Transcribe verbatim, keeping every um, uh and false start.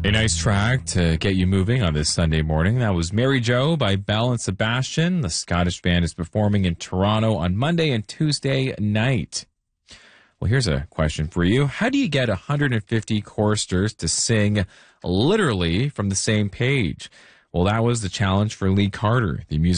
A nice track to get you moving on this Sunday morning. That was Mary Jo by Belle and Sebastian. The Scottish band is performing in Toronto on Monday and Tuesday night. Well, here's a question for you. How do you get one hundred fifty choristers to sing literally from the same page? Well, that was the challenge for Lee Carter, the music